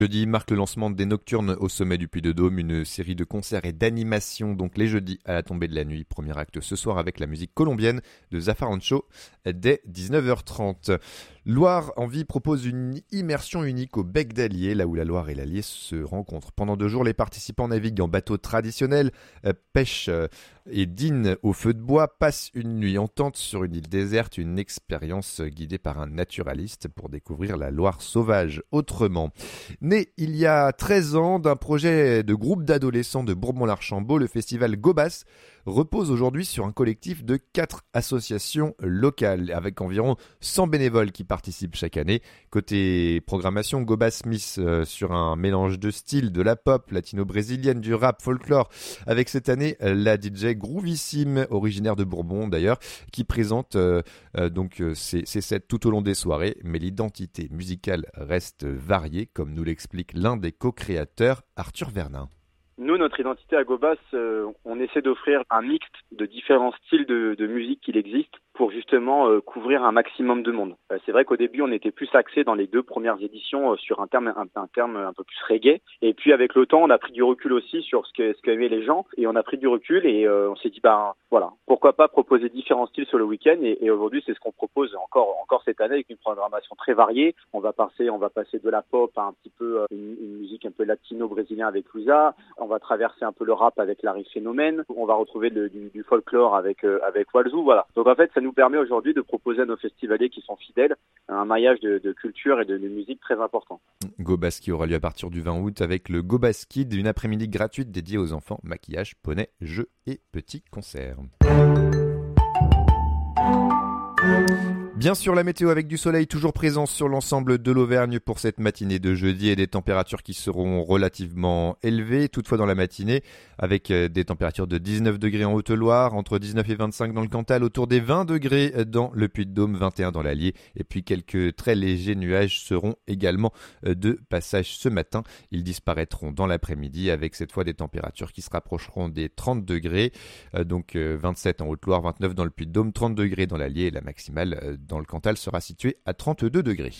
Jeudi marque le lancement des Nocturnes au sommet du Puy-de-Dôme, une série de concerts et d'animations, donc les jeudis à la tombée de la nuit. Premier acte ce soir avec la musique colombienne de Zafarancho dès 19h30. Loire en vie propose une immersion unique au Bec d'Allier, là où la Loire et l'Allier se rencontrent. Pendant 2 jours, les participants naviguent en bateau traditionnel, pêchent et dînent au feu de bois, passent une nuit en tente sur une île déserte, une expérience guidée par un naturaliste pour découvrir la Loire sauvage autrement. Né il y a 13 ans d'un projet de groupe d'adolescents de Bourbon-l'Archambault, le festival Gobas repose aujourd'hui sur un collectif de 4 associations locales avec environ 100 bénévoles qui participent chaque année. Côté programmation, Gobas mise sur un mélange de styles, de la pop latino-brésilienne, du rap, folklore, avec cette année la DJ Groovissime, originaire de Bourbon d'ailleurs, qui présente ses sets tout au long des soirées, mais l'identité musicale reste variée, comme nous l'explique l'un des co-créateurs, Arthur Vernin. Nous, notre identité à Gobas, on essaie d'offrir un mixte de différents styles de musique qu'il existe pour justement couvrir un maximum de monde. C'est vrai qu'au début, on était plus axé dans les 2 premières éditions sur un terme un peu plus reggae. Et puis avec le temps, on a pris du recul aussi sur ce qu'aimaient les gens. Et on a pris du recul et on s'est dit, voilà, pourquoi pas proposer différents styles sur le week-end. Et aujourd'hui, c'est ce qu'on propose encore cette année avec une programmation très variée. On va passer de la pop à un petit peu une musique un peu latino-brésilien avec Luisa. On va traverser un peu le rap avec Larry Phénomène. On va retrouver du folklore avec Walzou. Voilà. Donc en fait, ça nous permet aujourd'hui de proposer à nos festivaliers qui sont fidèles un maillage de culture et de musique très important. Gobas qui aura lieu à partir du 20 août avec le Gobas Kid, une après-midi gratuite dédiée aux enfants, maquillage, poney, jeux et petits concerts. Bien sûr, la météo avec du soleil toujours présent sur l'ensemble de l'Auvergne pour cette matinée de jeudi et des températures qui seront relativement élevées. Toutefois, dans la matinée, avec des températures de 19 degrés en Haute-Loire, entre 19 et 25 dans le Cantal, autour des 20 degrés dans le Puy-de-Dôme, 21 dans l'Allier. Et puis quelques très légers nuages seront également de passage ce matin. Ils disparaîtront dans l'après-midi avec cette fois des températures qui se rapprocheront des 30 degrés. Donc 27 en Haute-Loire, 29 dans le Puy-de-Dôme, 30 degrés dans l'Allier et la maximale dans le Cantal sera située à 32 degrés.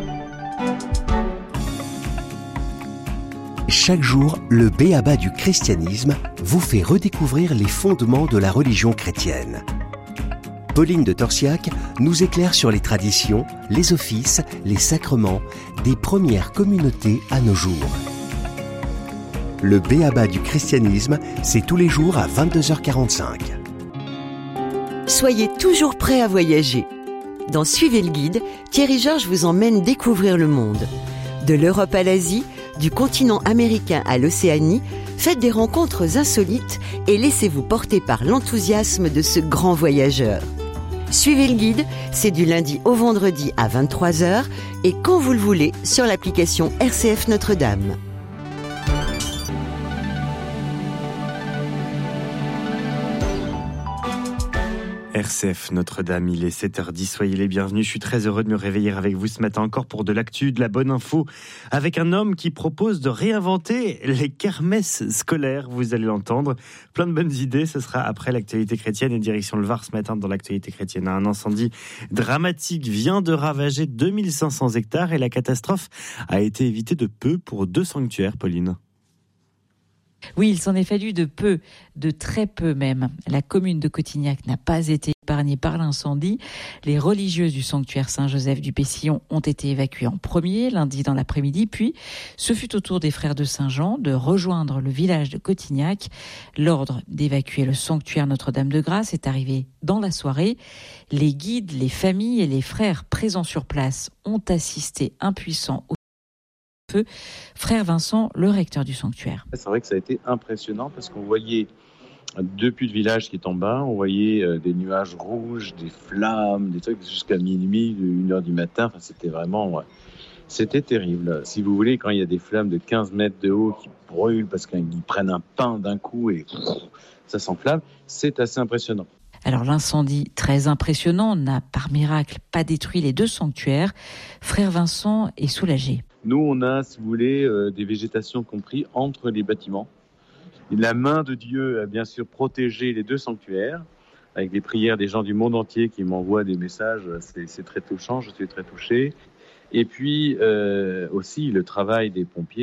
Chaque jour, le b.a.-ba du christianisme vous fait redécouvrir les fondements de la religion chrétienne. Pauline de Torsiac nous éclaire sur les traditions, les offices, les sacrements des premières communautés à nos jours. Le b.a.-ba du christianisme, c'est tous les jours à 22h45. Soyez toujours prêts à voyager. Dans Suivez le guide, Thierry Georges vous emmène découvrir le monde. De l'Europe à l'Asie, du continent américain à l'Océanie, faites des rencontres insolites et laissez-vous porter par l'enthousiasme de ce grand voyageur. Suivez le guide, c'est du lundi au vendredi à 23h et quand vous le voulez sur l'application RCF Notre-Dame. RCF Notre-Dame, il est 7h10, soyez les bienvenus. Je suis très heureux de me réveiller avec vous ce matin encore pour de l'actu, de la bonne info, avec un homme qui propose de réinventer les kermesses scolaires, vous allez l'entendre. Plein de bonnes idées, ce sera après l'actualité chrétienne et direction le Var ce matin dans l'actualité chrétienne. Un incendie dramatique vient de ravager 2500 hectares et la catastrophe a été évitée de peu pour 2 sanctuaires, Pauline. Oui, il s'en est fallu de peu, de très peu même. La commune de Cotignac n'a pas été épargnée par l'incendie. Les religieuses du sanctuaire Saint-Joseph du Pessillon ont été évacuées en premier, lundi dans l'après-midi. Puis, ce fut au tour des frères de Saint-Jean de rejoindre le village de Cotignac. L'ordre d'évacuer le sanctuaire Notre-Dame-de-Grâce est arrivé dans la soirée. Les guides, les familles et les frères présents sur place ont assisté impuissants au feu. Frère Vincent, le recteur du sanctuaire. C'est vrai que ça a été impressionnant parce qu'on voyait depuis le village qui est en bas, on voyait des nuages rouges, des flammes, des trucs jusqu'à minuit, 1h du matin. Enfin, c'était vraiment... C'était terrible. Si vous voulez, quand il y a des flammes de 15 mètres de haut qui brûlent parce qu'ils prennent un pain d'un coup et ça s'enflamme, c'est assez impressionnant. Alors l'incendie, très impressionnant, n'a par miracle pas détruit les 2 sanctuaires. Frère Vincent est soulagé. Nous, on a, si vous voulez, des végétations compris entre les bâtiments. Et la main de Dieu a bien sûr protégé les 2 sanctuaires, avec des prières des gens du monde entier qui m'envoient des messages. C'est très touchant, je suis très touché. Et puis aussi le travail des pompiers